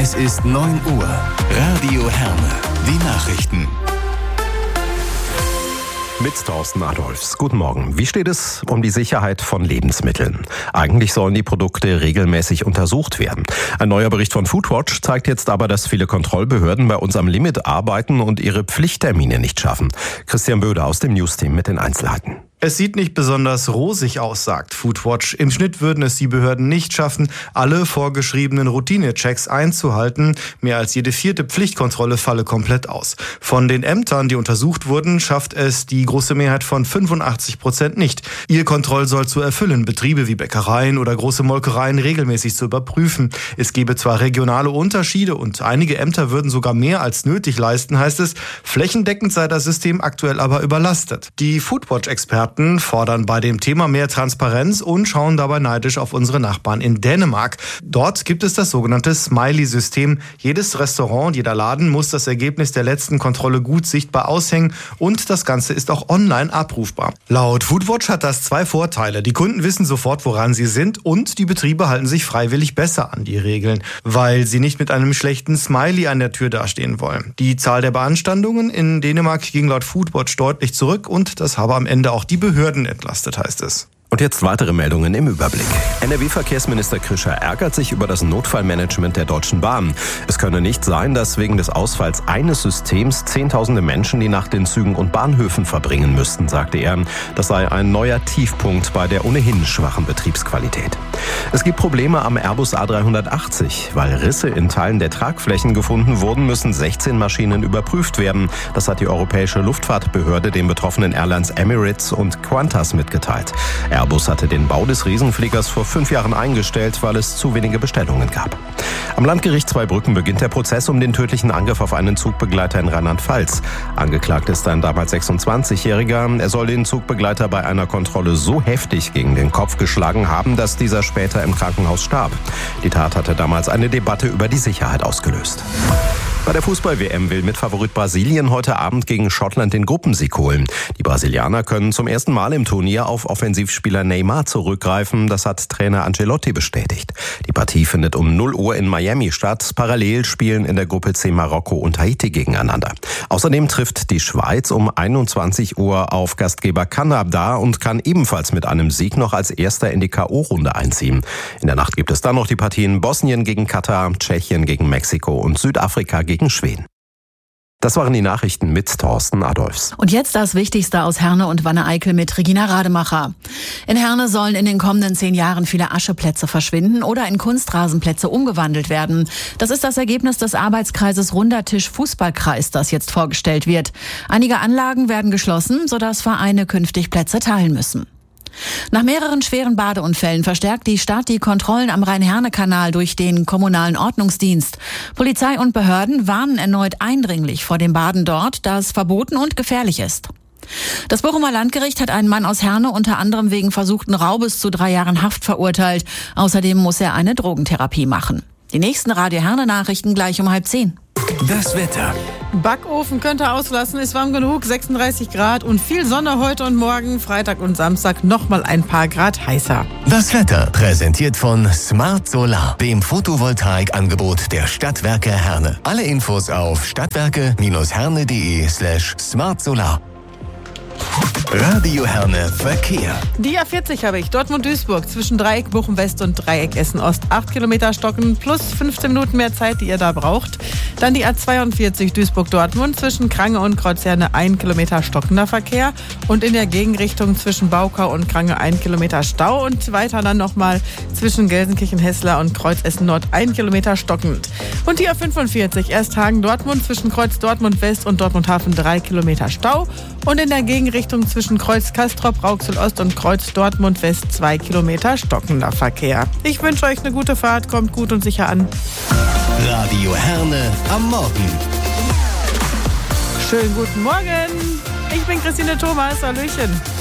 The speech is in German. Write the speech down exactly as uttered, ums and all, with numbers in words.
Es ist neun Uhr. Radio Herne. Die Nachrichten. Mit Thorsten Adolfs. Guten Morgen. Wie steht es um die Sicherheit von Lebensmitteln? Eigentlich sollen die Produkte regelmäßig untersucht werden. Ein neuer Bericht von Foodwatch zeigt jetzt aber, dass viele Kontrollbehörden bei uns am Limit arbeiten und ihre Pflichttermine nicht schaffen. Christian Böder aus dem Newsteam mit den Einzelheiten. Es sieht nicht besonders rosig aus, sagt Foodwatch. Im Schnitt würden es die Behörden nicht schaffen, alle vorgeschriebenen Routine-Checks einzuhalten. Mehr als jede vierte Pflichtkontrolle falle komplett aus. Von den Ämtern, die untersucht wurden, schafft es die große Mehrheit von fünfundachtzig Prozent nicht. Ihr Kontrollsoll zu erfüllen, Betriebe wie Bäckereien oder große Molkereien regelmäßig zu überprüfen. Es gebe zwar regionale Unterschiede und einige Ämter würden sogar mehr als nötig leisten, heißt es. Flächendeckend sei das System aktuell aber überlastet. Die Foodwatch-Experten fordern bei dem Thema mehr Transparenz und schauen dabei neidisch auf unsere Nachbarn in Dänemark. Dort gibt es das sogenannte Smiley-System. Jedes Restaurant, jeder Laden muss das Ergebnis der letzten Kontrolle gut sichtbar aushängen und das Ganze ist auch online abrufbar. Laut Foodwatch hat das zwei Vorteile. Die Kunden wissen sofort, woran sie sind und die Betriebe halten sich freiwillig besser an die Regeln, weil sie nicht mit einem schlechten Smiley an der Tür dastehen wollen. Die Zahl der Beanstandungen in Dänemark ging laut Foodwatch deutlich zurück und das habe am Ende auch die Behörden entlastet, heißt es. Und jetzt weitere Meldungen im Überblick. N R W-Verkehrsminister Krischer ärgert sich über das Notfallmanagement der Deutschen Bahn. Es könne nicht sein, dass wegen des Ausfalls eines Systems Zehntausende Menschen die Nacht in Zügen und Bahnhöfen verbringen müssten, sagte er. Das sei ein neuer Tiefpunkt bei der ohnehin schwachen Betriebsqualität. Es gibt Probleme am Airbus A dreihundertachtzig. Weil Risse in Teilen der Tragflächen gefunden wurden, müssen sechzehn Maschinen überprüft werden. Das hat die Europäische Luftfahrtbehörde den betroffenen Airlines Emirates und Qantas mitgeteilt. Airbus hatte den Bau des Riesenfliegers vor fünf Jahren eingestellt, weil es zu wenige Bestellungen gab. Am Landgericht Zweibrücken beginnt der Prozess um den tödlichen Angriff auf einen Zugbegleiter in Rheinland-Pfalz. Angeklagt ist ein damals sechsundzwanzigjähriger. Er soll den Zugbegleiter bei einer Kontrolle so heftig gegen den Kopf geschlagen haben, dass dieser später im Krankenhaus starb. Die Tat hatte damals eine Debatte über die Sicherheit ausgelöst. Bei der Fußball-W M will Mitfavorit Brasilien heute Abend gegen Schottland den Gruppensieg holen. Die Brasilianer können zum ersten Mal im Turnier auf Offensivspieler Neymar zurückgreifen. Das hat Trainer Ancelotti bestätigt. Die Partie findet um null Uhr in Miami statt. Parallel spielen in der Gruppe C Marokko und Haiti gegeneinander. Außerdem trifft die Schweiz um einundzwanzig Uhr auf Gastgeber Kanada und kann ebenfalls mit einem Sieg noch als Erster in die K O-Runde einziehen. In der Nacht gibt es dann noch die Partien Bosnien gegen Katar, Tschechien gegen Mexiko und Südafrika gegen gegen Schweden. Das waren die Nachrichten mit Thorsten Adolfs. Und jetzt das Wichtigste aus Herne und Wanne-Eickel mit Regina Rademacher. In Herne sollen in den kommenden zehn Jahren viele Ascheplätze verschwinden oder in Kunstrasenplätze umgewandelt werden. Das ist das Ergebnis des Arbeitskreises Runder Tisch Fußballkreis, das jetzt vorgestellt wird. Einige Anlagen werden geschlossen, sodass Vereine künftig Plätze teilen müssen. Nach mehreren schweren Badeunfällen verstärkt die Stadt die Kontrollen am Rhein-Herne-Kanal durch den kommunalen Ordnungsdienst. Polizei und Behörden warnen erneut eindringlich vor dem Baden dort, das verboten und gefährlich ist. Das Bochumer Landgericht hat einen Mann aus Herne unter anderem wegen versuchten Raubes zu drei Jahren Haft verurteilt. Außerdem muss er eine Drogentherapie machen. Die nächsten Radio Herne-Nachrichten gleich um halb zehn. Das Wetter. Backofen könnte auslassen, ist warm genug, sechsunddreißig Grad und viel Sonne heute und morgen, Freitag und Samstag nochmal ein paar Grad heißer. Das Wetter präsentiert von Smart Solar, dem Photovoltaikangebot der Stadtwerke Herne. Alle Infos auf stadtwerke-herne.de slash smartsolar. Radio Herne Verkehr. Die A vierzig habe ich. Dortmund-Duisburg zwischen Dreieck Bochum-West und Dreieck Essen-Ost. acht Kilometer stocken plus fünfzehn Minuten mehr Zeit, die ihr da braucht. Dann die A zweiundvierzig Duisburg-Dortmund zwischen Krange und Kreuzherne ein Kilometer stockender Verkehr. Und in der Gegenrichtung zwischen Baukau und Krange ein Kilometer Stau. Und weiter dann nochmal zwischen Gelsenkirchen-Hessler und Kreuzessen-Nord ein Kilometer stockend. Und die A fünfundvierzig Ersthagen-Dortmund zwischen Kreuz Dortmund-West und Dortmund-Hafen drei Kilometer Stau. Und in der Gegenrichtung zwischen Kreuz Castrop, Rauxel Ost und Kreuz Dortmund West zwei Kilometer stockender Verkehr. Ich wünsche euch eine gute Fahrt, kommt gut und sicher an. Radio Herne am Morgen. Schönen guten Morgen. Ich bin Christine Thomas. Hallöchen.